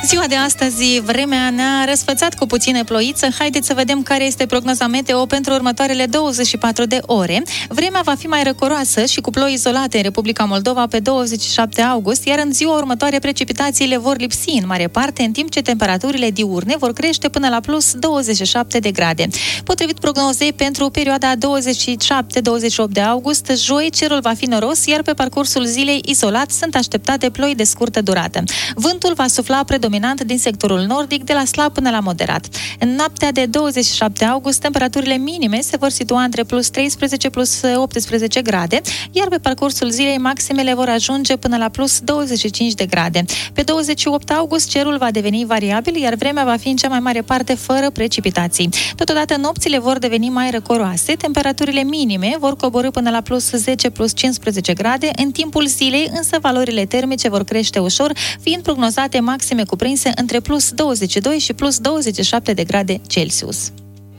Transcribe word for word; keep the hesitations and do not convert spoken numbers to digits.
Ziua de astăzi, vremea ne-a răsfățat cu puțină ploiță. Haideți să vedem care este prognoza meteo pentru următoarele douăzeci și patru de ore. Vremea va fi mai răcoroasă și cu ploi izolate în Republica Moldova pe douăzeci și șapte august, iar în ziua următoare precipitațiile vor lipsi în mare parte, în timp ce temperaturile diurne vor crește până la plus douăzeci și șapte de grade. Potrivit prognozei pentru perioada douăzeci și șapte douăzeci și opt de august, joi cerul va fi noros, iar pe parcursul zilei izolat sunt așteptate ploi de scurtă durată. Vântul va sufla predominant din sectorul nordic, de la slab până la moderat. În noaptea de douăzeci și șapte august, temperaturile minime se vor situa între plus treisprezece plus optsprezece grade, iar pe parcursul zilei maximele vor ajunge până la plus douăzeci și cinci de grade. Pe douăzeci și opt august, cerul va deveni variabil, iar vremea va fi în cea mai mare parte fără precipitații. Totodată, nopțile vor deveni mai răcoroase, temperaturile minime vor coborî până la plus zece plus cincisprezece grade, în timpul zilei, însă valorile termice vor crește ușor, fiind prognozate maxime cuprinse între plus douăzeci și doi și plus douăzeci și șapte de grade Celsius.